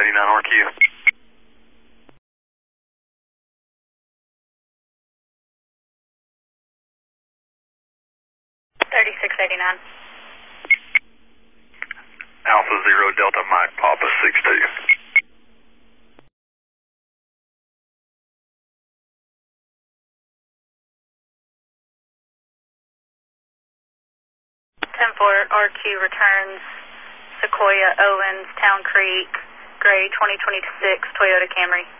RQ. 3689. Alpha 0 Delta Mike Papa 62. 10-4 RQ returns Sequoia Owens Town Creek Gray 2026 Toyota Camry.